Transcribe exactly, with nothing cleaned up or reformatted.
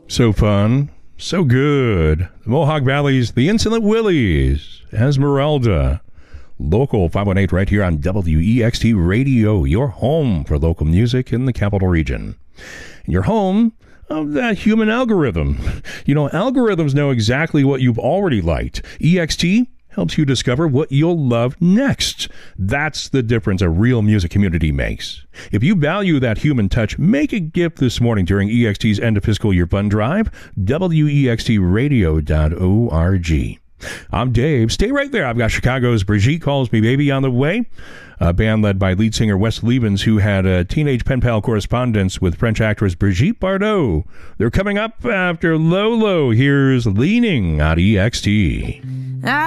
So fun, so good. The Mohawk Valley's The Insolent Willies, Esmeralda. Local five one eight right here on W E X T Radio, your home for local music in the capital region. Your home of that human algorithm. You know, algorithms know exactly what you've already liked. E X T helps you discover what you'll love next. That's the difference a real music community makes. If you value that human touch, make a gift this morning during E X T's end of fiscal year fund drive, W E X T radio dot org. I'm Dave. Stay right there. I've got Chicago's Brigitte Calls Me Baby on the way. A band led by lead singer Wes Levens, who had a teenage pen pal correspondence with French actress Brigitte Bardot. They're coming up after Lolo. Here's Leaning on E X T.